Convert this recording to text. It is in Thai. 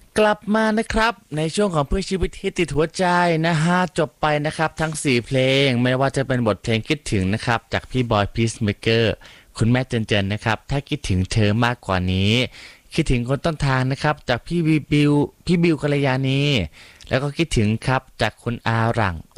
กลับมานะครับในช่วงของเพื่อชีวิตที่ติดหัวใจนะฮะจบไปนะครับทั้ง4เพลงไม่ว่าจะเป็นบทเพลงคิดถึงนะครับจากพี่บอยพีซเมเกอร์คุณแม่เจนเจนนะครับถ้าคิดถึงเธอมากกว่านี้คิดถึงคนต้นทางนะครับจากพี่บิวกัลยาณีแล้วก็คิดถึงครับจากคุณอาหลัง